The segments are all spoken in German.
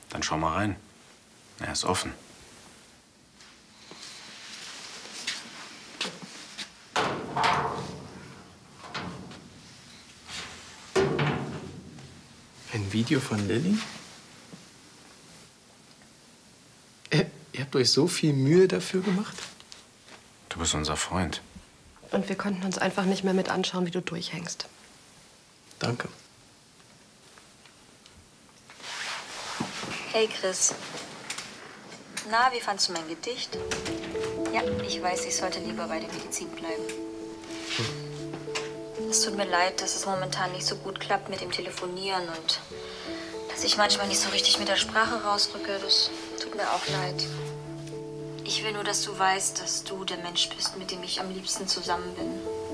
Dann schau mal rein. Er ist offen. Ein Video von Lilly? Ihr habt euch so viel Mühe dafür gemacht? Du bist unser Freund. Und wir konnten uns einfach nicht mehr mit anschauen, wie du durchhängst. Danke. Hey Chris. Na, wie fandst du mein Gedicht? Ja, ich weiß, ich sollte lieber bei der Medizin bleiben. Es tut mir leid, dass es momentan nicht so gut klappt mit dem Telefonieren und dass ich manchmal nicht so richtig mit der Sprache rausrücke. Das tut mir auch leid. Ich will nur, dass du weißt, dass du der Mensch bist, mit dem ich am liebsten zusammen bin.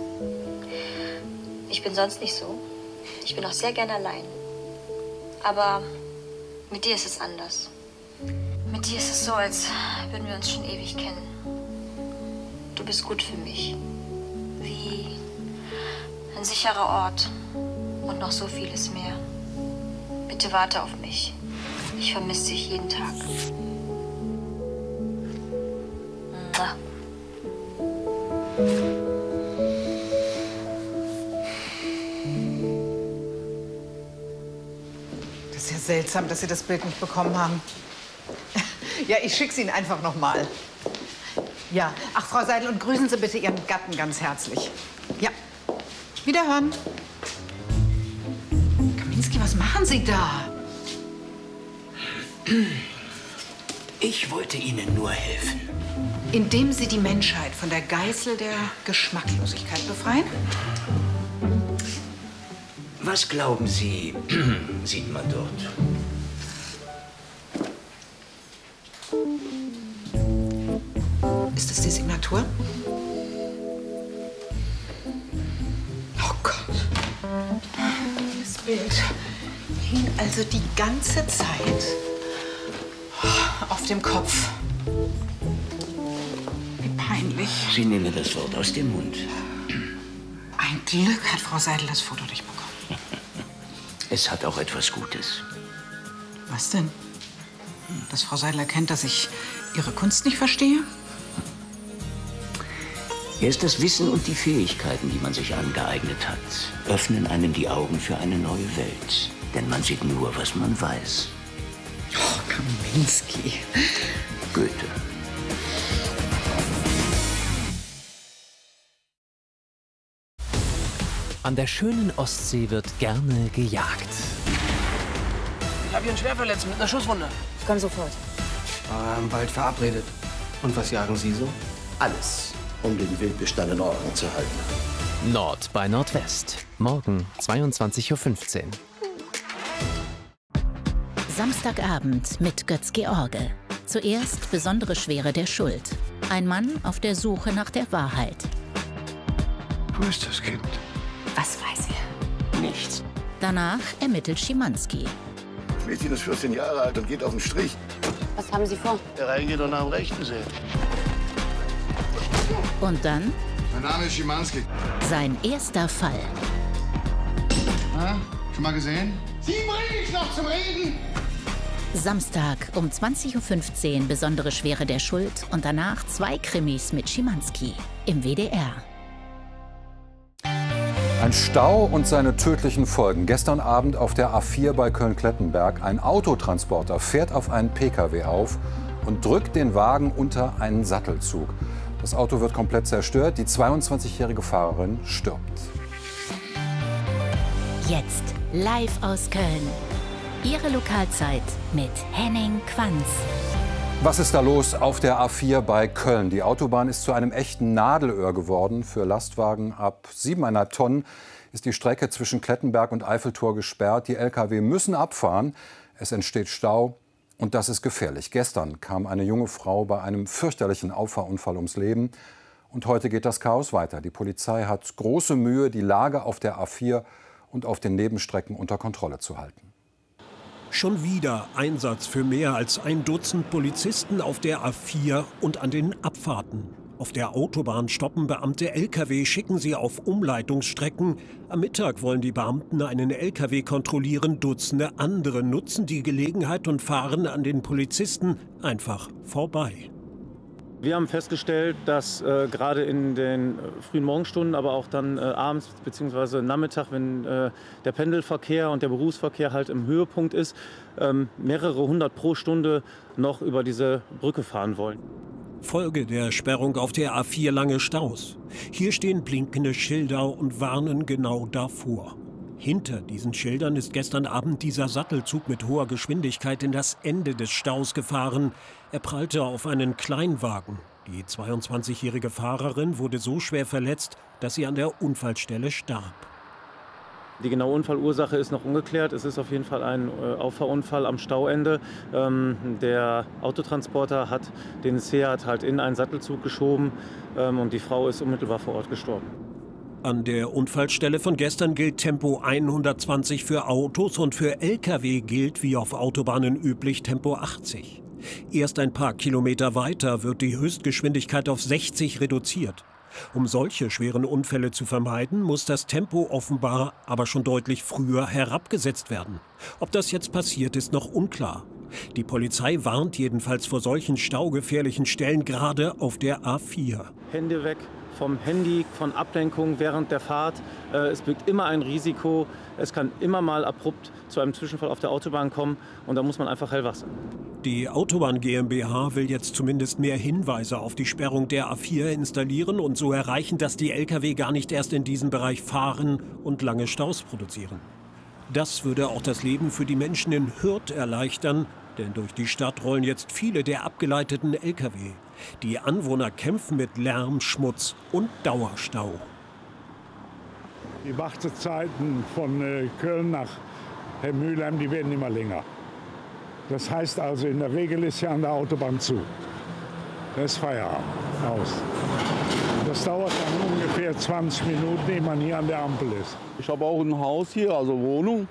Ich bin sonst nicht so. Ich bin auch sehr gern allein. Aber mit dir ist es anders. Mit dir ist es so, als würden wir uns schon ewig kennen. Du bist gut für mich. Wie ein sicherer Ort. Und noch so vieles mehr. Bitte warte auf mich. Ich vermisse dich jeden Tag. Mua. Das ist ja seltsam, dass Sie das Bild nicht bekommen haben. Ja, ich schick's Ihnen einfach noch mal. Ja, ach, Frau Seidel, und grüßen Sie bitte Ihren Gatten ganz herzlich. Ja, wiederhören. Kaminski, was machen Sie da? Ich wollte Ihnen nur helfen. Indem Sie die Menschheit von der Geißel der Geschmacklosigkeit befreien? Was glauben Sie, sieht man dort? Ist das die Signatur? Oh Gott. Das Bild hing also die ganze Zeit auf dem Kopf. Wie peinlich. Sie nehmen das Wort aus dem Mund. Ein Glück hat Frau Seidel das Foto nicht bekommen. Es hat auch etwas Gutes. Was denn? Dass Frau Seidel erkennt, dass ich ihre Kunst nicht verstehe? Erst das Wissen und die Fähigkeiten, die man sich angeeignet hat, öffnen einem die Augen für eine neue Welt. Denn man sieht nur, was man weiß. Oh, Kaminski. Goethe. An der schönen Ostsee wird gerne gejagt. Ich habe hier einen Schwerverletzten mit einer Schusswunde. Ich komme sofort. Bald verabredet. Und was jagen Sie so? Alles, um den Wildbestand in Ordnung zu halten. Nord bei Nordwest. Morgen 22:15 Uhr. Samstagabend mit Götz George. Zuerst besondere Schwere der Schuld. Ein Mann auf der Suche nach der Wahrheit. Wo ist das Kind? Was weiß er? Nichts. Danach ermittelt Schimanski. Das Mädchen ist 14 Jahre alt und geht auf den Strich. Was haben Sie vor? Der reingeht und nach dem Rechten sehen. Und dann Mein Name ist Schimanski. sein erster Fall. Na, schon mal gesehen? Sie bringe ich noch zum Reden! Samstag um 20:15 Uhr besondere Schwere der Schuld und danach 2 Krimis mit Schimanski im WDR. Ein Stau und seine tödlichen Folgen. Gestern Abend auf der A4 bei Köln-Klettenberg. Ein Autotransporter fährt auf einen Pkw auf und drückt den Wagen unter einen Sattelzug. Das Auto wird komplett zerstört. Die 22-jährige Fahrerin stirbt. Jetzt live aus Köln. Ihre Lokalzeit mit Henning Quanz. Was ist da los auf der A4 bei Köln? Die Autobahn ist zu einem echten Nadelöhr geworden. Für Lastwagen ab 7,5 Tonnen ist die Strecke zwischen Klettenberg und Eiffeltor gesperrt. Die Lkw müssen abfahren. Es entsteht Stau und das ist gefährlich. Gestern kam eine junge Frau bei einem fürchterlichen Auffahrunfall ums Leben. Und heute geht das Chaos weiter. Die Polizei hat große Mühe, die Lage auf der A4 und auf den Nebenstrecken unter Kontrolle zu halten. Schon wieder Einsatz für mehr als ein Dutzend Polizisten auf der A4 und an den Abfahrten. Auf der Autobahn stoppen Beamte Lkw, schicken sie auf Umleitungsstrecken. Am Mittag wollen die Beamten einen Lkw kontrollieren, Dutzende andere nutzen die Gelegenheit und fahren an den Polizisten einfach vorbei. Wir haben festgestellt, dass gerade in den frühen Morgenstunden, aber auch dann abends bzw. Nachmittag, wenn der Pendelverkehr und der Berufsverkehr halt im Höhepunkt ist, mehrere hundert pro Stunde noch über diese Brücke fahren wollen. Folge der Sperrung auf der A4 lange Staus. Hier stehen blinkende Schilder und warnen genau davor. Hinter diesen Schildern ist gestern Abend dieser Sattelzug mit hoher Geschwindigkeit in das Ende des Staus gefahren. Er prallte auf einen Kleinwagen. Die 22-jährige Fahrerin wurde so schwer verletzt, dass sie an der Unfallstelle starb. Die genaue Unfallursache ist noch ungeklärt. Es ist auf jeden Fall ein Auffahrunfall am Stauende. Der Autotransporter hat den Seat halt in einen Sattelzug geschoben und die Frau ist unmittelbar vor Ort gestorben. An der Unfallstelle von gestern gilt Tempo 120 für Autos und für Lkw gilt wie auf Autobahnen üblich Tempo 80. Erst ein paar Kilometer weiter wird die Höchstgeschwindigkeit auf 60 reduziert. Um solche schweren Unfälle zu vermeiden, muss das Tempo offenbar aber schon deutlich früher herabgesetzt werden. Ob das jetzt passiert, ist noch unklar. Die Polizei warnt jedenfalls vor solchen staugefährlichen Stellen gerade auf der A4. Hände weg vom Handy, von Ablenkung während der Fahrt. Es birgt immer ein Risiko. Es kann immer mal abrupt zu einem Zwischenfall auf der Autobahn kommen und da muss man einfach hellwach sein. Die Autobahn GmbH will jetzt zumindest mehr Hinweise auf die Sperrung der A4 installieren und so erreichen, dass die Lkw gar nicht erst in diesem Bereich fahren und lange Staus produzieren. Das würde auch das Leben für die Menschen in Hürth erleichtern, denn durch die Stadt rollen jetzt viele der abgeleiteten Lkw. Die Anwohner kämpfen mit Lärm, Schmutz und Dauerstau. Die Wartezeiten von Köln nach Mülheim, die werden immer länger. Das heißt also, in der Regel ist ja an der Autobahn zu. Das ist Feierabend, aus. Das dauert dann ungefähr 20 Minuten, ehe man hier an der Ampel ist. Ich habe auch ein Haus hier, also Wohnung.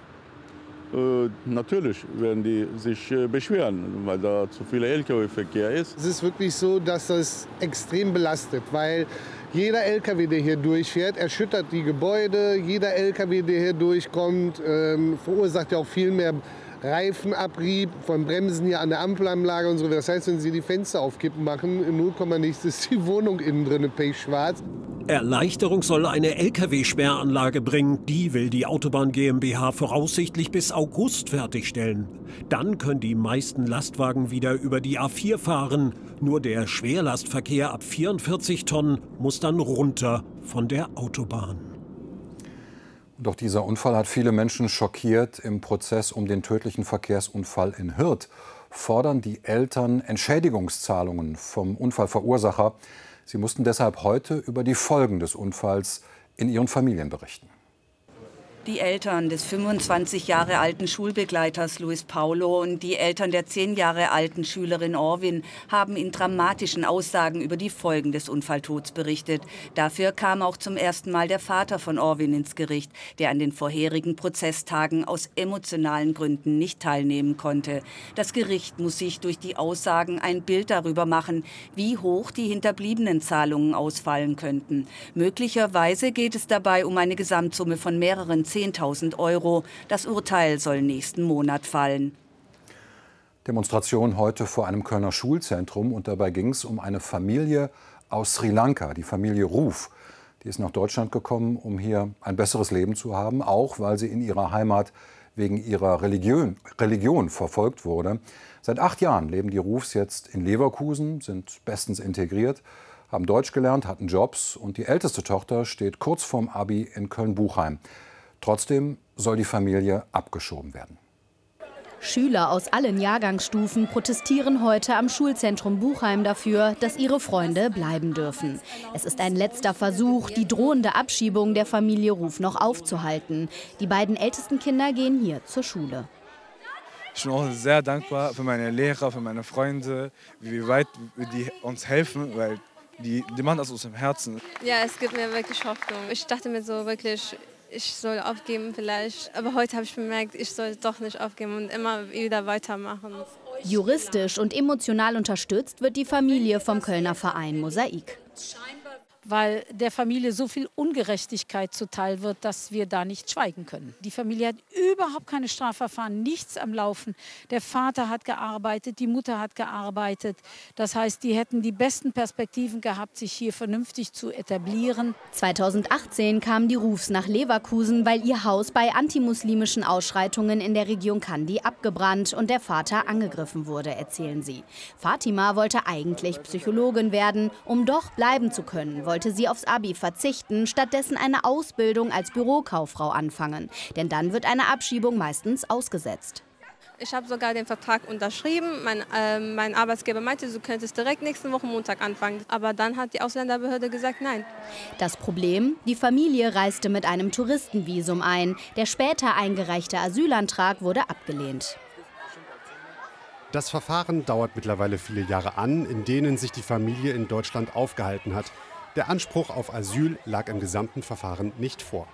Natürlich werden die sich beschweren, weil da zu viel Lkw-Verkehr ist. Es ist wirklich so, dass das extrem belastet, weil jeder Lkw, der hier durchfährt, erschüttert die Gebäude. Jeder Lkw, der hier durchkommt, verursacht ja auch viel mehr Reifenabrieb von Bremsen hier an der Ampelanlage und so. Das heißt, wenn Sie die Fenster aufkippen machen, in 0, nichts ist die Wohnung innen drin pechschwarz. Erleichterung soll eine Lkw-Sperranlage bringen. Die will die Autobahn GmbH voraussichtlich bis August fertigstellen. Dann können die meisten Lastwagen wieder über die A4 fahren. Nur der Schwerlastverkehr ab 44 Tonnen muss dann runter von der Autobahn. Doch dieser Unfall hat viele Menschen schockiert. Im Prozess um den tödlichen Verkehrsunfall in Hürth fordern die Eltern Entschädigungszahlungen vom Unfallverursacher. Sie mussten deshalb heute über die Folgen des Unfalls in ihren Familien berichten. Die Eltern des 25 Jahre alten Schulbegleiters Luis Paulo und die Eltern der 10 Jahre alten Schülerin Orwin haben in dramatischen Aussagen über die Folgen des Unfalltods berichtet. Dafür kam auch zum ersten Mal der Vater von Orwin ins Gericht, der an den vorherigen Prozesstagen aus emotionalen Gründen nicht teilnehmen konnte. Das Gericht muss sich durch die Aussagen ein Bild darüber machen, wie hoch die hinterbliebenen Zahlungen ausfallen könnten. Möglicherweise geht es dabei um eine Gesamtsumme von mehreren 10.000 €. Das Urteil soll nächsten Monat fallen. Demonstration heute vor einem Kölner Schulzentrum. Und dabei ging es um eine Familie aus Sri Lanka, die Familie Ruf. Die ist nach Deutschland gekommen, um hier ein besseres Leben zu haben, auch weil sie in ihrer Heimat wegen ihrer Religion verfolgt wurde. Seit 8 Jahren leben die Rufs jetzt in Leverkusen, sind bestens integriert, haben Deutsch gelernt, hatten Jobs und die älteste Tochter steht kurz vorm Abi in Köln-Buchheim. Trotzdem soll die Familie abgeschoben werden. Schüler aus allen Jahrgangsstufen protestieren heute am Schulzentrum Buchheim dafür, dass ihre Freunde bleiben dürfen. Es ist ein letzter Versuch, die drohende Abschiebung der Familie Ruf noch aufzuhalten. Die beiden ältesten Kinder gehen hier zur Schule. Ich bin auch sehr dankbar für meine Lehrer, für meine Freunde, wie weit die uns helfen, weil die machen das aus dem Herzen. Ja, es gibt mir wirklich Hoffnung. Ich dachte mir so wirklich, ich soll aufgeben vielleicht. Aber heute habe ich bemerkt, ich soll doch nicht aufgeben und immer wieder weitermachen. Juristisch und emotional unterstützt wird die Familie vom Kölner Verein Mosaik. weil der Familie so viel Ungerechtigkeit zuteil wird, dass wir da nicht schweigen können. Die Familie hat überhaupt keine Strafverfahren, nichts am Laufen. Der Vater hat gearbeitet, die Mutter hat gearbeitet. Das heißt, die hätten die besten Perspektiven gehabt, sich hier vernünftig zu etablieren. 2018 kamen die Rufs nach Leverkusen, weil ihr Haus bei antimuslimischen Ausschreitungen in der Region Kandy abgebrannt und der Vater angegriffen wurde, erzählen sie. Fatima wollte eigentlich Psychologin werden, um doch bleiben zu können, wollte sie aufs Abi verzichten, stattdessen eine Ausbildung als Bürokauffrau anfangen. Denn dann wird eine Abschiebung meistens ausgesetzt. Ich habe sogar den Vertrag unterschrieben. Mein Arbeitsgeber meinte, du könntest direkt nächste Woche Montag anfangen. Aber dann hat die Ausländerbehörde gesagt, nein. Das Problem? Die Familie reiste mit einem Touristenvisum ein. Der später eingereichte Asylantrag wurde abgelehnt. Das Verfahren dauert mittlerweile viele Jahre an, in denen sich die Familie in Deutschland aufgehalten hat. Der Anspruch auf Asyl lag im gesamten Verfahren nicht vor.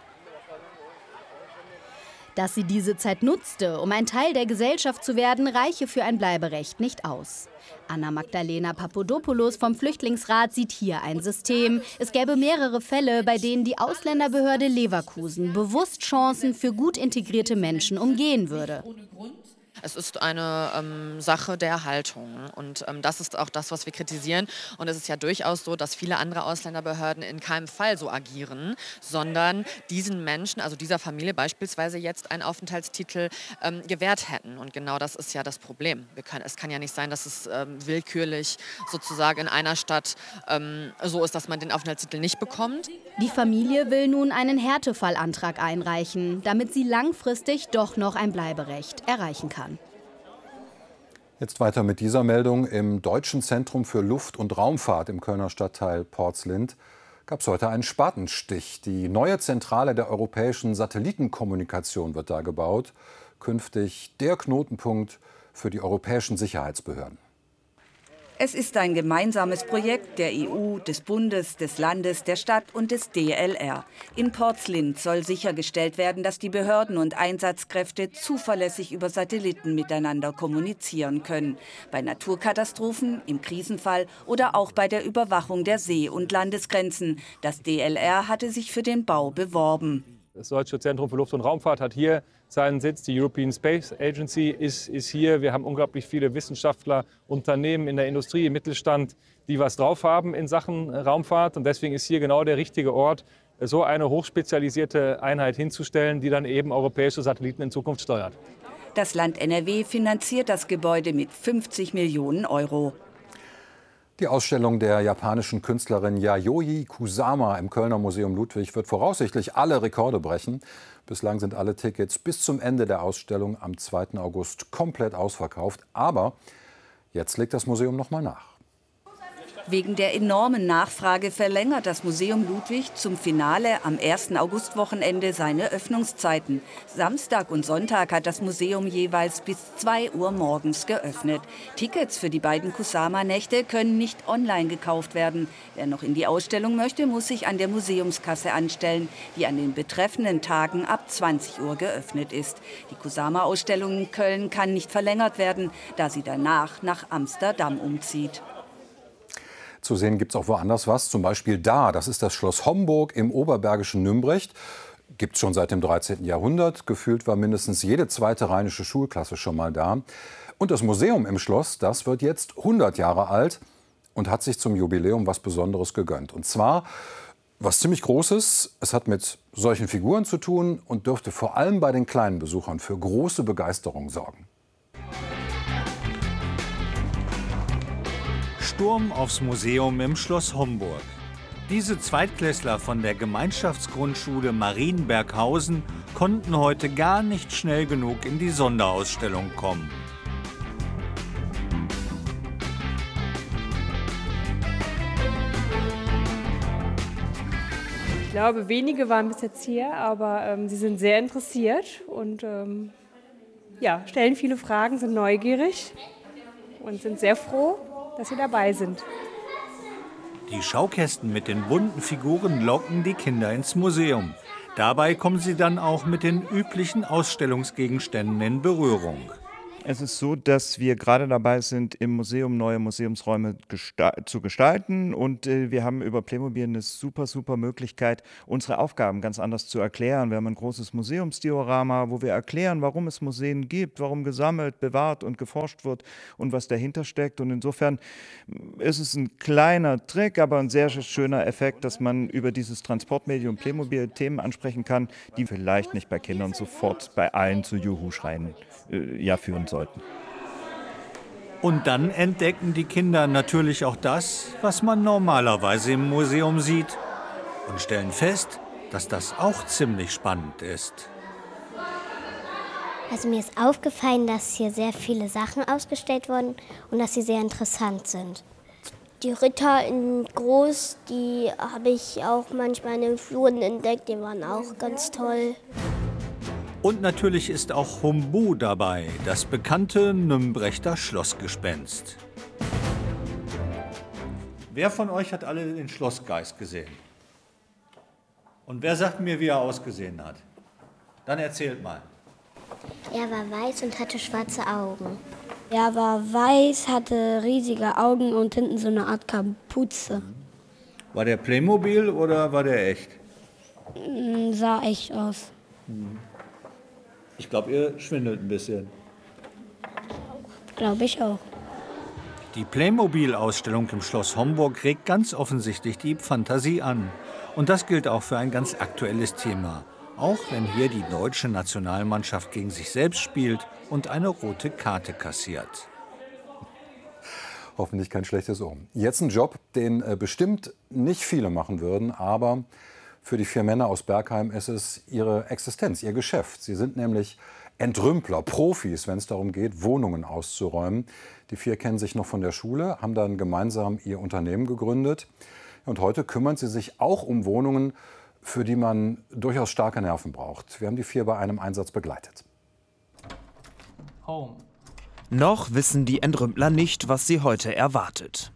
Dass sie diese Zeit nutzte, um ein Teil der Gesellschaft zu werden, reiche für ein Bleiberecht nicht aus. Anna Magdalena Papadopoulos vom Flüchtlingsrat sieht hier ein System. Es gäbe mehrere Fälle, bei denen die Ausländerbehörde Leverkusen bewusst Chancen für gut integrierte Menschen umgehen würde. Es ist eine Sache der Haltung und das ist auch das, was wir kritisieren. Und es ist ja durchaus so, dass viele andere Ausländerbehörden in keinem Fall so agieren, sondern diesen Menschen, also dieser Familie beispielsweise jetzt einen Aufenthaltstitel gewährt hätten. Und genau das ist ja das Problem. Es kann ja nicht sein, dass es willkürlich sozusagen in einer Stadt so ist, dass man den Aufenthaltstitel nicht bekommt. Die Familie will nun einen Härtefallantrag einreichen, damit sie langfristig doch noch ein Bleiberecht erreichen kann. Jetzt weiter mit dieser Meldung. Im Deutschen Zentrum für Luft- und Raumfahrt im Kölner Stadtteil Portzlind gab es heute einen Spatenstich. Die neue Zentrale der europäischen Satellitenkommunikation wird da gebaut. Künftig der Knotenpunkt für die europäischen Sicherheitsbehörden. Es ist ein gemeinsames Projekt der EU, des Bundes, des Landes, der Stadt und des DLR. In Portzlind soll sichergestellt werden, dass die Behörden und Einsatzkräfte zuverlässig über Satelliten miteinander kommunizieren können. Bei Naturkatastrophen, im Krisenfall oder auch bei der Überwachung der See- und Landesgrenzen. Das DLR hatte sich für den Bau beworben. Das Deutsche Zentrum für Luft- und Raumfahrt hat hier seinen Sitz. Die European Space Agency ist hier. Wir haben unglaublich viele Wissenschaftler, Unternehmen in der Industrie, im Mittelstand, die was drauf haben in Sachen Raumfahrt. Und deswegen ist hier genau der richtige Ort, so eine hochspezialisierte Einheit hinzustellen, die dann eben europäische Satelliten in Zukunft steuert. Das Land NRW finanziert das Gebäude mit 50 Millionen Euro. Die Ausstellung der japanischen Künstlerin Yayoi Kusama im Kölner Museum Ludwig wird voraussichtlich alle Rekorde brechen. Bislang sind alle Tickets bis zum Ende der Ausstellung am 2. August komplett ausverkauft. Aber jetzt legt das Museum noch mal nach. Wegen der enormen Nachfrage verlängert das Museum Ludwig zum Finale am 1. Augustwochenende seine Öffnungszeiten. Samstag und Sonntag hat das Museum jeweils bis 2 Uhr morgens geöffnet. Tickets für die beiden Kusama-Nächte können nicht online gekauft werden. Wer noch in die Ausstellung möchte, muss sich an der Museumskasse anstellen, die an den betreffenden Tagen ab 20 Uhr geöffnet ist. Die Kusama-Ausstellung in Köln kann nicht verlängert werden, da sie danach nach Amsterdam umzieht. Zu sehen gibt es auch woanders was, zum Beispiel da. Das ist das Schloss Homburg im oberbergischen Nümbrecht. Gibt es schon seit dem 13. Jahrhundert. Gefühlt war mindestens jede zweite rheinische Schulklasse schon mal da. Und das Museum im Schloss, das wird jetzt 100 Jahre alt und hat sich zum Jubiläum was Besonderes gegönnt. Und zwar was ziemlich Großes. Es hat mit solchen Figuren zu tun und dürfte vor allem bei den kleinen Besuchern für große Begeisterung sorgen. Sturm aufs Museum im Schloss Homburg. Diese Zweitklässler von der Gemeinschaftsgrundschule Marienberghausen konnten heute gar nicht schnell genug in die Sonderausstellung kommen. Ich glaube, wenige waren bis jetzt hier, aber sie sind sehr interessiert und ja, stellen viele Fragen, sind neugierig und sind sehr froh, dass sie dabei sind. Die Schaukästen mit den bunten Figuren locken die Kinder ins Museum. Dabei kommen sie dann auch mit den üblichen Ausstellungsgegenständen in Berührung. Es ist so, dass wir gerade dabei sind, im Museum neue Museumsräume zu gestalten und wir haben über Playmobil eine super Möglichkeit, unsere Aufgaben ganz anders zu erklären. Wir haben ein großes Museumsdiorama, wo wir erklären, warum es Museen gibt, warum gesammelt, bewahrt und geforscht wird und was dahinter steckt. Und insofern ist es ein kleiner Trick, aber ein sehr schöner Effekt, dass man über dieses Transportmedium Playmobil Themen ansprechen kann, die vielleicht nicht bei Kindern sofort bei allen zu Juhu-Schreien führen sollten. Und dann entdecken die Kinder natürlich auch das, was man normalerweise im Museum sieht und stellen fest, dass das auch ziemlich spannend ist. Also mir ist aufgefallen, dass hier sehr viele Sachen ausgestellt wurden und dass sie sehr interessant sind. Die Ritter in groß, die habe ich auch manchmal in den Fluren entdeckt, die waren auch ganz toll. Und natürlich ist auch Humbu dabei, das bekannte Nümbrechter Schlossgespenst. Wer von euch hat alle den Schlossgeist gesehen? Und wer sagt mir, wie er ausgesehen hat? Dann erzählt mal. Er war weiß und hatte schwarze Augen. Er war weiß, hatte riesige Augen und hinten so eine Art Kapuze. War der Playmobil oder war der echt? Sah echt aus. Ich glaube, ihr schwindelt ein bisschen. Glaube ich auch. Die Playmobil-Ausstellung im Schloss Homburg regt ganz offensichtlich die Fantasie an. Und das gilt auch für ein ganz aktuelles Thema. Auch wenn hier die deutsche Nationalmannschaft gegen sich selbst spielt und eine rote Karte kassiert. Hoffentlich kein schlechtes Omen. Jetzt ein Job, den bestimmt nicht viele machen würden, aber für die 4 Männer aus Bergheim ist es ihre Existenz, ihr Geschäft. Sie sind nämlich Entrümpler, Profis, wenn es darum geht, Wohnungen auszuräumen. Die 4 kennen sich noch von der Schule, haben dann gemeinsam ihr Unternehmen gegründet. Und heute kümmern sie sich auch um Wohnungen, für die man durchaus starke Nerven braucht. Wir haben die 4 bei einem Einsatz begleitet. Noch wissen die Entrümpler nicht, was sie heute erwartet.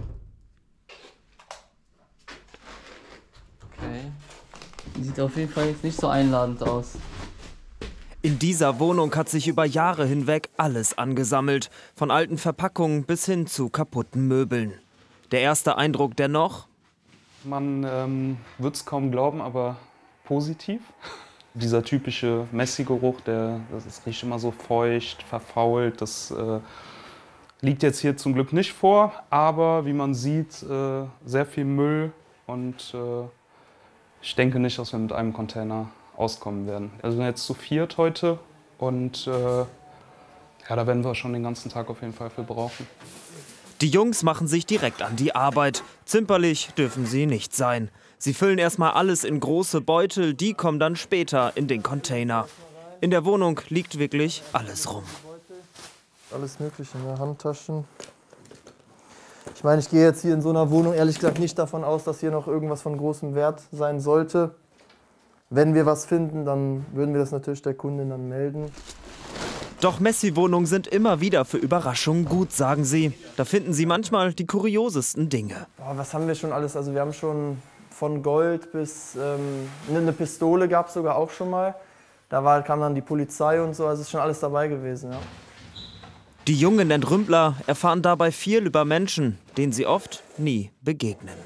Okay. Sieht auf jeden Fall jetzt nicht so einladend aus. In dieser Wohnung hat sich über Jahre hinweg alles angesammelt. Von alten Verpackungen bis hin zu kaputten Möbeln. Der erste Eindruck dennoch? Man wird es kaum glauben, aber positiv. Dieser typische Messi-Geruch, das riecht immer so feucht, verfault. Das liegt jetzt hier zum Glück nicht vor, aber wie man sieht, sehr viel Müll und ich denke nicht, dass wir mit einem Container auskommen werden. Also wir sind jetzt zu 4 heute und ja, da werden wir schon den ganzen Tag auf jeden Fall für brauchen. Die Jungs machen sich direkt an die Arbeit. Zimperlich dürfen sie nicht sein. Sie füllen erstmal alles in große Beutel, die kommen dann später in den Container. In der Wohnung liegt wirklich alles rum. Alles Mögliche, ne? Handtaschen. Ich meine, ich gehe jetzt hier in so einer Wohnung ehrlich gesagt nicht davon aus, dass hier noch irgendwas von großem Wert sein sollte. Wenn wir was finden, dann würden wir das natürlich der Kundin dann melden. Doch Messi-Wohnungen sind immer wieder für Überraschungen gut, sagen sie. Da finden sie manchmal die kuriosesten Dinge. Boah, was haben wir schon alles? Also wir haben schon von Gold bis eine Pistole gab es sogar auch schon mal. Da kam dann die Polizei und so, also ist schon alles dabei gewesen. Ja. Die jungen Entrümpler erfahren dabei viel über Menschen, denen sie oft nie begegnen.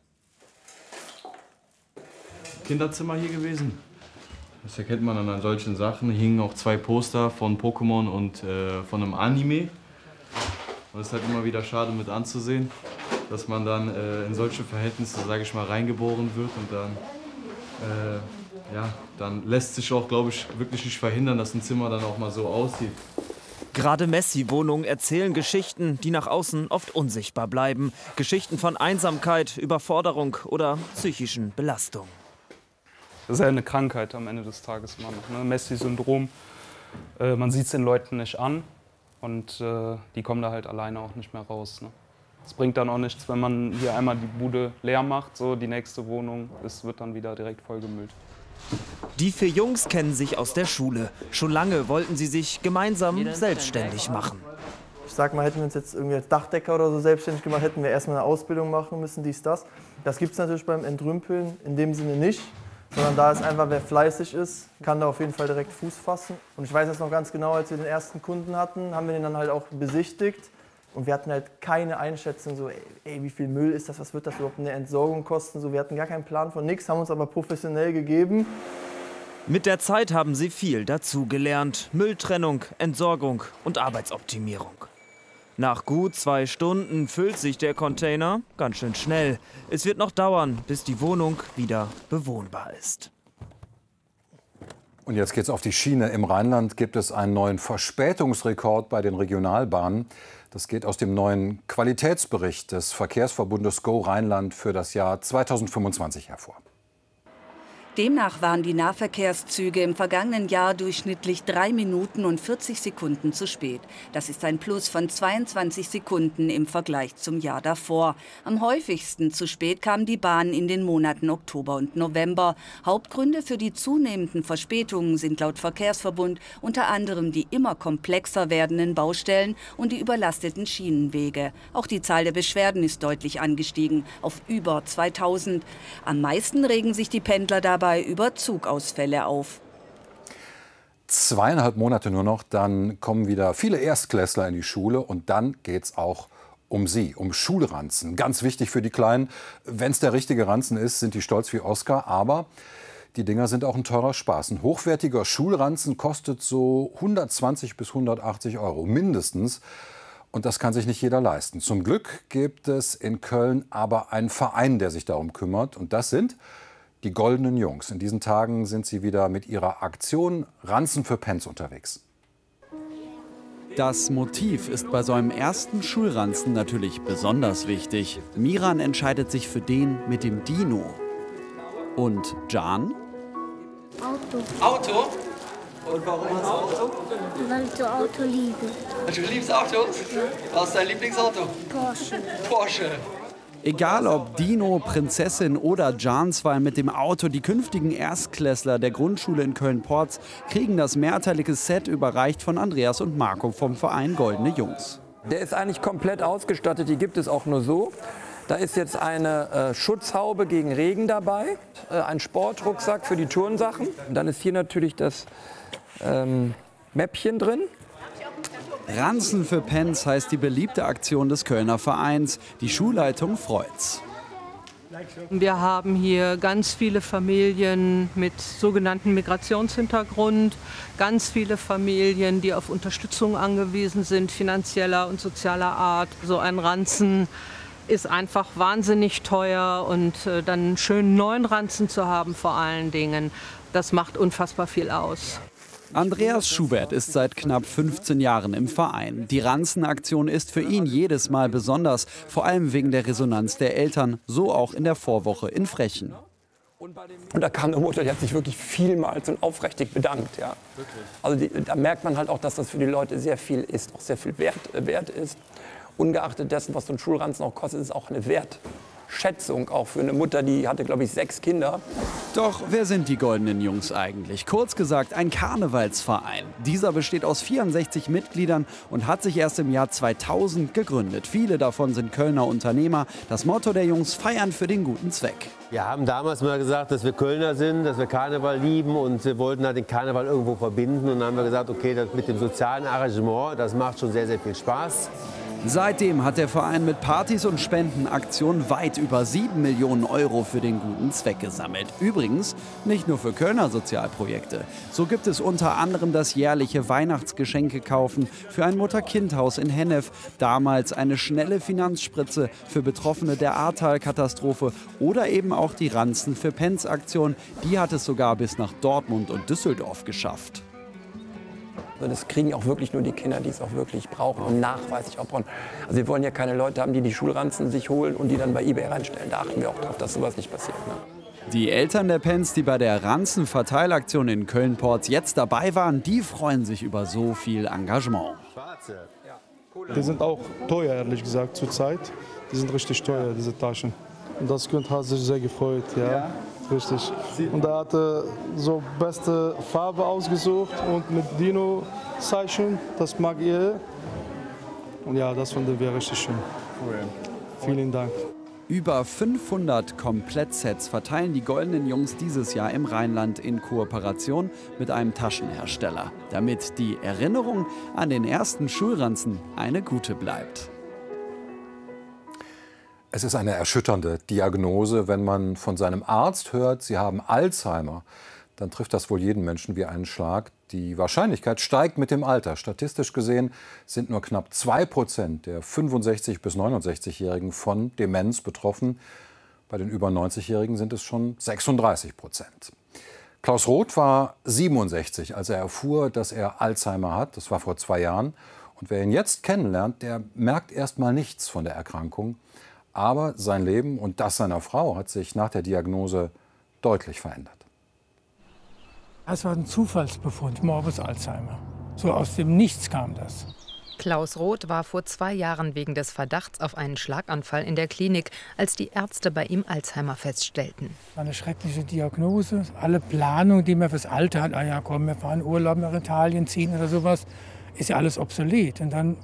Kinderzimmer hier gewesen. Das erkennt man an solchen Sachen. Hier hingen auch 2 Poster von Pokémon und von einem Anime. Und es ist halt immer wieder schade mit anzusehen, dass man dann in solche Verhältnisse, sage ich mal, reingeboren wird. Und dann, ja, dann lässt sich auch, glaube ich, wirklich nicht verhindern, dass ein Zimmer dann auch mal so aussieht. Gerade Messi-Wohnungen erzählen Geschichten, die nach außen oft unsichtbar bleiben. Geschichten von Einsamkeit, Überforderung oder psychischen Belastungen. Das ist ja eine Krankheit am Ende des Tages immer noch, ne? Messi-Syndrom. Man sieht es den Leuten nicht an und die kommen da halt alleine auch nicht mehr raus. Ne? Es bringt dann auch nichts, wenn man hier einmal die Bude leer macht, so die nächste Wohnung wird dann wieder direkt vollgemüllt. Die 4 Jungs kennen sich aus der Schule. Schon lange wollten sie sich gemeinsam selbstständig machen. Ich sag mal, hätten wir uns jetzt irgendwie als Dachdecker oder so selbstständig gemacht, hätten wir erstmal eine Ausbildung machen müssen, dies, das. Das gibt es natürlich beim Entrümpeln in dem Sinne nicht. sondern da ist einfach, wer fleißig ist, kann da auf jeden Fall direkt Fuß fassen. Und ich weiß das noch ganz genau, als wir den ersten Kunden hatten, haben wir den dann halt auch besichtigt. Und wir hatten halt keine Einschätzung, so, ey, wie viel Müll ist das, was wird das überhaupt eine Entsorgung kosten? So, wir hatten gar keinen Plan von nichts, haben uns aber professionell gegeben. Mit der Zeit haben sie viel dazugelernt. Mülltrennung, Entsorgung und Arbeitsoptimierung. Nach gut 2 Stunden füllt sich der Container ganz schön schnell. Es wird noch dauern, bis die Wohnung wieder bewohnbar ist. Und jetzt geht's auf die Schiene. Im Rheinland gibt es einen neuen Verspätungsrekord bei den Regionalbahnen. Das geht aus dem neuen Qualitätsbericht des Verkehrsverbundes Go Rheinland für das Jahr 2025 hervor. Demnach waren die Nahverkehrszüge im vergangenen Jahr durchschnittlich 3 Minuten und 40 Sekunden zu spät. Das ist ein Plus von 22 Sekunden im Vergleich zum Jahr davor. Am häufigsten zu spät kamen die Bahnen in den Monaten Oktober und November. Hauptgründe für die zunehmenden Verspätungen sind laut Verkehrsverbund unter anderem die immer komplexer werdenden Baustellen und die überlasteten Schienenwege. Auch die Zahl der Beschwerden ist deutlich angestiegen, auf über 2000. Am meisten regen sich die Pendler dabei über Zugausfälle auf. 2,5 Monate nur noch, dann kommen wieder viele Erstklässler in die Schule und dann geht es auch um sie, um Schulranzen. Ganz wichtig für die Kleinen. Wenn es der richtige Ranzen ist, sind die stolz wie Oscar, aber die Dinger sind auch ein teurer Spaß. Ein hochwertiger Schulranzen kostet so 120 bis 180 Euro mindestens. Und das kann sich nicht jeder leisten. Zum Glück gibt es in Köln aber einen Verein, der sich darum kümmert. Und das sind die Goldenen Jungs. In diesen Tagen sind sie wieder mit ihrer Aktion Ranzen für Pens unterwegs. Das Motiv ist bei so einem ersten Schulranzen natürlich besonders wichtig. Miran entscheidet sich für den mit dem Dino. Und Can? Auto. Auto? Und warum hast du Auto? Weil ich so Auto liebe. Du liebst Autos? Was ist dein Lieblingsauto? Porsche. Porsche. Egal ob Dino, Prinzessin oder Jansweil mit dem Auto, die künftigen Erstklässler der Grundschule in Köln-Porz kriegen das mehrteilige Set überreicht von Andreas und Marco vom Verein Goldene Jungs. Der ist eigentlich komplett ausgestattet, die gibt es auch nur so. Da ist jetzt eine Schutzhaube gegen Regen dabei, ein Sportrucksack für die Turnsachen. Und dann ist hier natürlich das Mäppchen drin. Ranzen für Pens heißt die beliebte Aktion des Kölner Vereins. Die Schulleitung freut's. Wir haben hier ganz viele Familien mit sogenannten Migrationshintergrund, ganz viele Familien, die auf Unterstützung angewiesen sind, finanzieller und sozialer Art. So ein Ranzen ist einfach wahnsinnig teuer und dann einen schönen neuen Ranzen zu haben vor allen Dingen, das macht unfassbar viel aus. Andreas Schubert ist seit knapp 15 Jahren im Verein. Die Ranzenaktion ist für ihn jedes Mal besonders, vor allem wegen der Resonanz der Eltern, so auch in der Vorwoche in Frechen. Und da kam eine Mutter, die hat sich wirklich vielmals und aufrichtig bedankt. Ja. Also da merkt man halt auch, dass das für die Leute sehr viel ist, auch sehr viel wert ist. Ungeachtet dessen, was so ein Schulranzen auch kostet, ist es auch eine Wertschätzung, auch für eine Mutter, die hatte, glaube ich, 6 Kinder. Doch wer sind die Goldenen Jungs eigentlich? Kurz gesagt ein Karnevalsverein. Dieser besteht aus 64 Mitgliedern und hat sich erst im Jahr 2000 gegründet. Viele davon sind Kölner Unternehmer. Das Motto der Jungs: Feiern für den guten Zweck. Wir haben damals mal gesagt, dass wir Kölner sind, dass wir Karneval lieben und wir wollten halt den Karneval irgendwo verbinden. Und dann haben wir gesagt, okay, das mit dem sozialen Arrangement, das macht schon sehr, sehr viel Spaß. Seitdem hat der Verein mit Partys und Spendenaktionen weit über 7 Millionen Euro für den guten Zweck gesammelt. Übrigens nicht nur für Kölner Sozialprojekte. So gibt es unter anderem das jährliche Weihnachtsgeschenke kaufen für ein Mutter-Kind-Haus in Hennef, damals eine schnelle Finanzspritze für Betroffene der Ahrtal-Katastrophe oder eben auch die Ranzen für Pens-Aktion. Die hat es sogar bis nach Dortmund und Düsseldorf geschafft. Das kriegen auch wirklich nur die Kinder, die es auch wirklich brauchen und nachweislich auch brauchen. Also wir wollen ja keine Leute haben, die die Schulranzen sich holen und die dann bei eBay reinstellen. Da achten wir auch darauf, dass sowas nicht passiert. Ne? Die Eltern der Pens, die bei der Ranzenverteilaktion in Köln-Porz jetzt dabei waren, die freuen sich über so viel Engagement. Die sind auch teuer, ehrlich gesagt, zurzeit. Die sind richtig teuer, diese Taschen. Und das Kind hat sich sehr gefreut, ja. Richtig. Und er hatte so beste Farbe ausgesucht und mit Dino-Zeichen, das mag ihr. Und ja, das fanden wir richtig schön. Vielen Dank. Über 500 Komplettsets verteilen die Goldenen Jungs dieses Jahr im Rheinland in Kooperation mit einem Taschenhersteller, damit die Erinnerung an den ersten Schulranzen eine gute bleibt. Es ist eine erschütternde Diagnose, wenn man von seinem Arzt hört, Sie haben Alzheimer. Dann trifft das wohl jeden Menschen wie einen Schlag. Die Wahrscheinlichkeit steigt mit dem Alter. Statistisch gesehen sind nur knapp 2% der 65- bis 69-Jährigen von Demenz betroffen. Bei den über 90-Jährigen sind es schon 36%. Klaus Roth war 67, als er erfuhr, dass er Alzheimer hat. Das war vor 2 Jahren. Und wer ihn jetzt kennenlernt, der merkt erst mal nichts von der Erkrankung. Aber sein Leben und das seiner Frau hat sich nach der Diagnose deutlich verändert. Es war ein Zufallsbefund, Morbus Alzheimer. So aus dem Nichts kam das. Klaus Roth war vor 2 Jahren wegen des Verdachts auf einen Schlaganfall in der Klinik, als die Ärzte bei ihm Alzheimer feststellten. Eine schreckliche Diagnose. Alle Planungen, die man fürs Alter hat, ja komm, wir fahren Urlaub nach Italien ziehen oder sowas, ist ja alles obsolet. Und dann,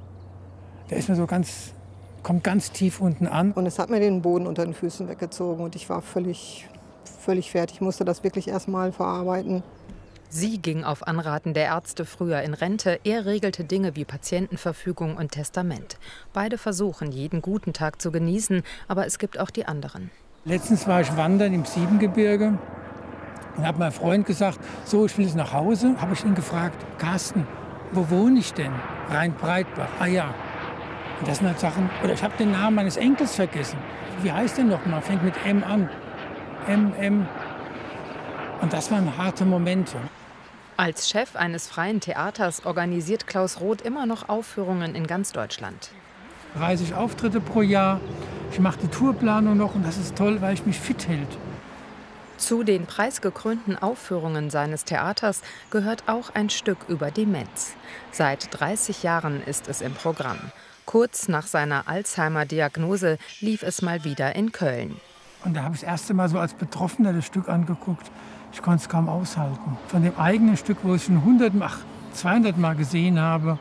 da ist man so kommt ganz tief unten an. Und es hat mir den Boden unter den Füßen weggezogen und ich war völlig fertig. Ich musste das wirklich erst mal verarbeiten. Sie ging auf Anraten der Ärzte früher in Rente. Er regelte Dinge wie Patientenverfügung und Testament. Beide versuchen, jeden guten Tag zu genießen, aber es gibt auch die anderen. Letztens war ich wandern im Siebengebirge und habe meinem Freund gesagt, so, ich will jetzt nach Hause. Habe ich ihn gefragt, Carsten, wo wohne ich denn? Rhein-Breitbach. Ah ja. Und das sind halt Sachen, oder ich habe den Namen meines Enkels vergessen. Wie heißt der noch mal? Fängt mit M an. M. Und das waren harte Momente. Als Chef eines freien Theaters organisiert Klaus Roth immer noch Aufführungen in ganz Deutschland. 30 Auftritte pro Jahr. Ich mache die Tourplanung noch und das ist toll, weil ich mich fit hält. Zu den preisgekrönten Aufführungen seines Theaters gehört auch ein Stück über Demenz. Seit 30 Jahren ist es im Programm. Kurz nach seiner Alzheimer-Diagnose lief es mal wieder in Köln. Und da habe ich das erste Mal so als Betroffener das Stück angeguckt. Ich konnte es kaum aushalten. Von dem eigenen Stück, wo ich schon 200 Mal gesehen habe,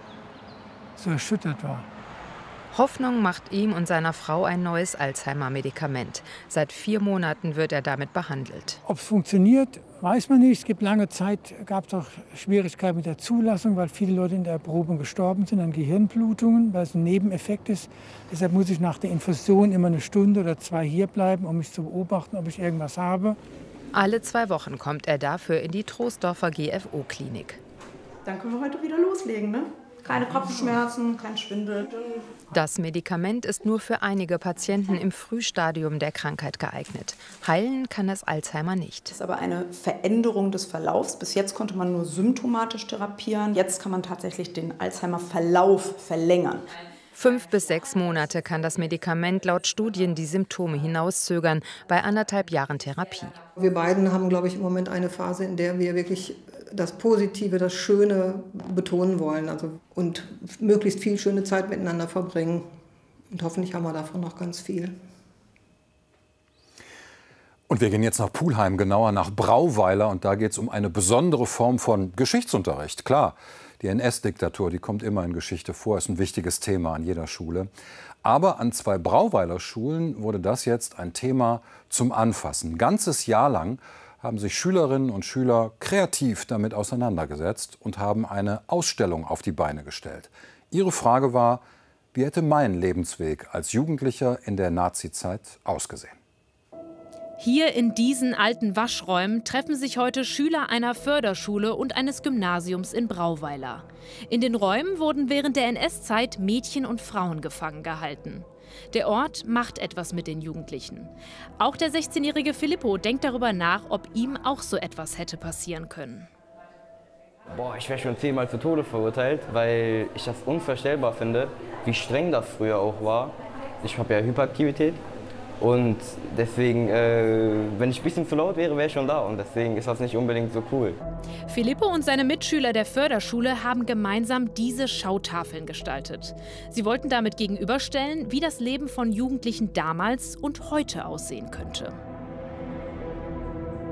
so erschüttert war. Hoffnung macht ihm und seiner Frau ein neues Alzheimer-Medikament. Seit 4 Monaten wird er damit behandelt. Ob es funktioniert, weiß man nicht. Es gibt lange Zeit, gab es auch Schwierigkeiten mit der Zulassung, weil viele Leute in der Erprobung gestorben sind an Gehirnblutungen, weil es ein Nebeneffekt ist. Deshalb muss ich nach der Infusion immer 1 Stunde oder 2 hier bleiben, um mich zu beobachten, ob ich irgendwas habe. Alle 2 Wochen kommt er dafür in die Troisdorfer GFO-Klinik. Dann können wir heute wieder loslegen, ne? Keine Kopfschmerzen, kein Schwindel. Das Medikament ist nur für einige Patienten im Frühstadium der Krankheit geeignet. Heilen kann es Alzheimer nicht. Das ist aber eine Veränderung des Verlaufs. Bis jetzt konnte man nur symptomatisch therapieren. Jetzt kann man tatsächlich den Alzheimer-Verlauf verlängern. 5 bis 6 Monate kann das Medikament laut Studien die Symptome hinauszögern, bei 1,5 Jahren Therapie. Wir beiden haben, glaube ich, im Moment eine Phase, in der wir wirklich das Positive, das Schöne betonen wollen. Und möglichst viel schöne Zeit miteinander verbringen. Und hoffentlich haben wir davon noch ganz viel. Und wir gehen jetzt nach Pulheim, genauer nach Brauweiler. Und da geht es um eine besondere Form von Geschichtsunterricht. Klar, die NS-Diktatur, die kommt immer in Geschichte vor, ist ein wichtiges Thema an jeder Schule. Aber an 2 Brauweiler Schulen wurde das jetzt ein Thema zum Anfassen. Ein ganzes Jahr lang haben sich Schülerinnen und Schüler kreativ damit auseinandergesetzt und haben eine Ausstellung auf die Beine gestellt. Ihre Frage war, wie hätte mein Lebensweg als Jugendlicher in der Nazizeit ausgesehen? Hier in diesen alten Waschräumen treffen sich heute Schüler einer Förderschule und eines Gymnasiums in Brauweiler. In den Räumen wurden während der NS-Zeit Mädchen und Frauen gefangen gehalten. Der Ort macht etwas mit den Jugendlichen. Auch der 16-jährige Filippo denkt darüber nach, ob ihm auch so etwas hätte passieren können. Ich wäre schon 10-mal zu Tode verurteilt, weil ich das unvorstellbar finde, wie streng das früher auch war. Ich habe ja Hyperaktivität und deswegen, wenn ich ein bisschen zu laut wäre, wäre ich schon da und deswegen ist das nicht unbedingt so cool. Filippo und seine Mitschüler der Förderschule haben gemeinsam diese Schautafeln gestaltet. Sie wollten damit gegenüberstellen, wie das Leben von Jugendlichen damals und heute aussehen könnte.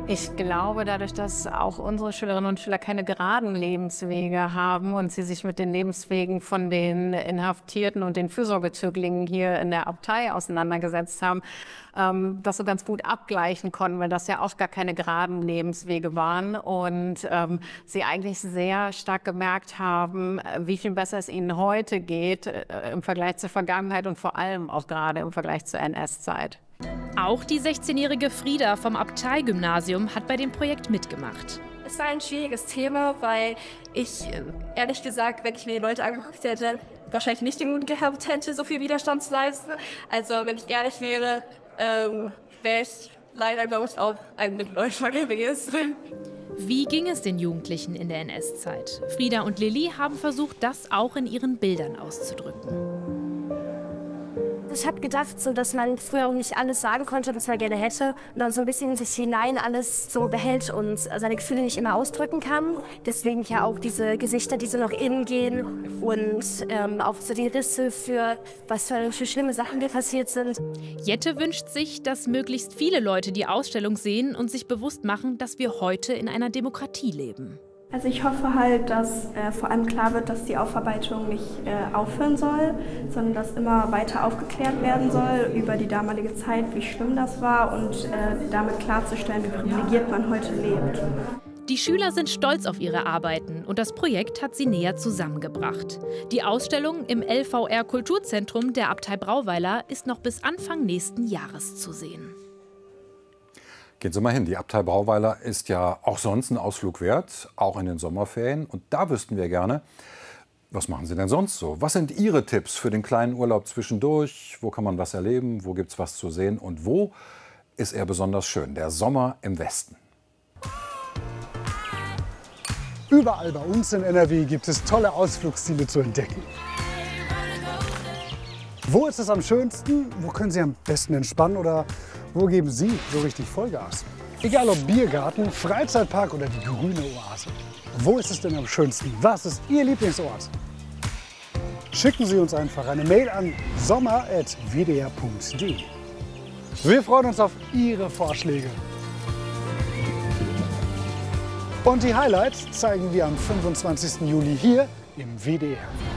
Ich glaube, dadurch, dass auch unsere Schülerinnen und Schüler keine geraden Lebenswege haben und sie sich mit den Lebenswegen von den Inhaftierten und den Fürsorgezöglingen hier in der Abtei auseinandergesetzt haben, das so ganz gut abgleichen konnten, weil das ja auch gar keine geraden Lebenswege waren und sie eigentlich sehr stark gemerkt haben, wie viel besser es ihnen heute geht im Vergleich zur Vergangenheit und vor allem auch gerade im Vergleich zur NS-Zeit. Auch die 16-jährige Frieda vom Abtei-Gymnasium hat bei dem Projekt mitgemacht. Es war ein schwieriges Thema, weil ich, ehrlich gesagt, wenn ich mir die Leute angeguckt hätte, wahrscheinlich nicht den Mut gehabt hätte, so viel Widerstand zu leisten. Also, wenn ich ehrlich wäre, wäre ich leider, glaube ich, auch ein Mitläufer gewesen. Wie ging es den Jugendlichen in der NS-Zeit? Frieda und Lilly haben versucht, das auch in ihren Bildern auszudrücken. Ich habe gedacht, so, dass man früher auch nicht alles sagen konnte, was man gerne hätte und dann so ein bisschen in sich hinein alles so behält und seine Gefühle nicht immer ausdrücken kann. Deswegen ja auch diese Gesichter, die so nach innen gehen und auch so die Risse für was für schlimme Sachen mir passiert sind. Jette wünscht sich, dass möglichst viele Leute die Ausstellung sehen und sich bewusst machen, dass wir heute in einer Demokratie leben. Also ich hoffe halt, dass vor allem klar wird, dass die Aufarbeitung nicht aufhören soll, sondern dass immer weiter aufgeklärt werden soll über die damalige Zeit, wie schlimm das war und damit klarzustellen, wie privilegiert man heute lebt. Die Schüler sind stolz auf ihre Arbeiten und das Projekt hat sie näher zusammengebracht. Die Ausstellung im LVR Kulturzentrum der Abtei Brauweiler ist noch bis Anfang nächsten Jahres zu sehen. Gehen Sie mal hin, die Abtei Brauweiler ist ja auch sonst ein Ausflug wert, auch in den Sommerferien. Und da wüssten wir gerne, was machen Sie denn sonst so? Was sind Ihre Tipps für den kleinen Urlaub zwischendurch? Wo kann man was erleben? Wo gibt es was zu sehen? Und wo ist er besonders schön? Der Sommer im Westen. Überall bei uns in NRW gibt es tolle Ausflugsziele zu entdecken. Wo ist es am schönsten? Wo können Sie am besten entspannen? Oder wo geben Sie so richtig Vollgas? Egal ob Biergarten, Freizeitpark oder die grüne Oase. Wo ist es denn am schönsten? Was ist Ihr Lieblingsort? Schicken Sie uns einfach eine Mail an sommer@wdr.de. Wir freuen uns auf Ihre Vorschläge. Und die Highlights zeigen wir am 25. Juli hier im WDR.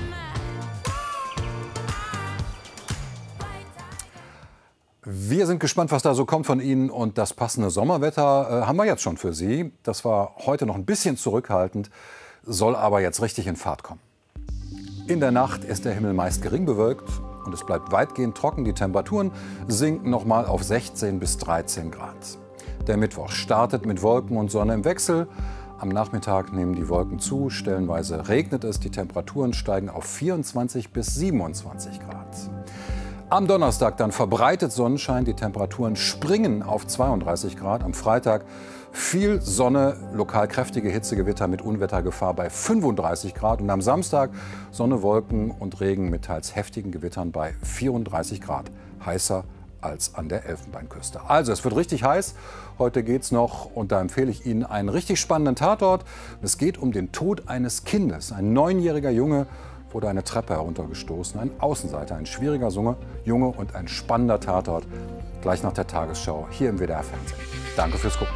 Wir sind gespannt, was da so kommt von Ihnen. Und das passende Sommerwetter haben wir jetzt schon für Sie. Das war heute noch ein bisschen zurückhaltend, soll aber jetzt richtig in Fahrt kommen. In der Nacht ist der Himmel meist gering bewölkt und es bleibt weitgehend trocken. Die Temperaturen sinken noch mal auf 16 bis 13 Grad. Der Mittwoch startet mit Wolken und Sonne im Wechsel. Am Nachmittag nehmen die Wolken zu, stellenweise regnet es. Die Temperaturen steigen auf 24 bis 27 Grad. Am Donnerstag dann verbreitet Sonnenschein, die Temperaturen springen auf 32 Grad. Am Freitag viel Sonne, lokal kräftige Hitzegewitter mit Unwettergefahr bei 35 Grad. Und am Samstag Sonne, Wolken und Regen mit teils heftigen Gewittern bei 34 Grad. Heißer als an der Elfenbeinküste. Also es wird richtig heiß. Heute geht's noch und da empfehle ich Ihnen einen richtig spannenden Tatort. Es geht um den Tod eines Kindes. Ein 9-jähriger Junge wurde eine Treppe heruntergestoßen. Ein Außenseiter, ein schwieriger Junge und ein spannender Tatort. Gleich nach der Tagesschau hier im WDR-Fernsehen. Danke fürs Gucken.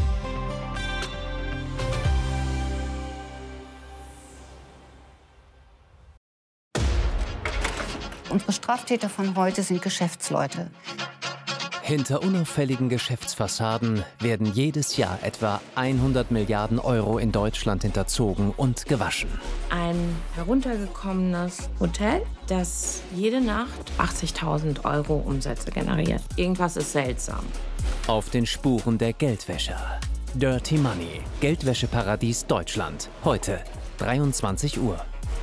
Unsere Straftäter von heute sind Geschäftsleute. Hinter unauffälligen Geschäftsfassaden werden jedes Jahr etwa 100 Milliarden Euro in Deutschland hinterzogen und gewaschen. Ein heruntergekommenes Hotel, das jede Nacht 80.000 Euro Umsätze generiert. Irgendwas ist seltsam. Auf den Spuren der Geldwäscher. Dirty Money, Geldwäscheparadies Deutschland. Heute, 23 Uhr.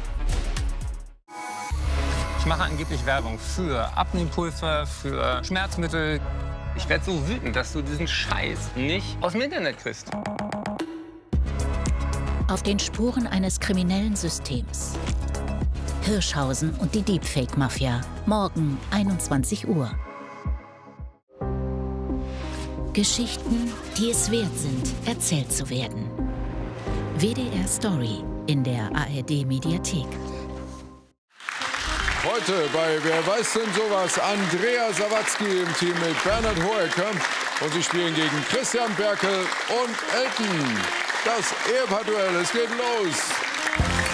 Ich mache angeblich Werbung für Abnehmpulver, für Schmerzmittel. Ich werde so wütend, dass du diesen Scheiß nicht aus dem Internet kriegst. Auf den Spuren eines kriminellen Systems. Hirschhausen und die Deepfake-Mafia. Morgen, 21 Uhr. Geschichten, die es wert sind, erzählt zu werden. WDR Story in der ARD-Mediathek. Heute bei Wer weiß denn sowas? Andrea Sawatzki im Team mit Bernhard Hoeker. Und sie spielen gegen Christian Berkel und Elton. Das Ehepaar-Duell, es geht los.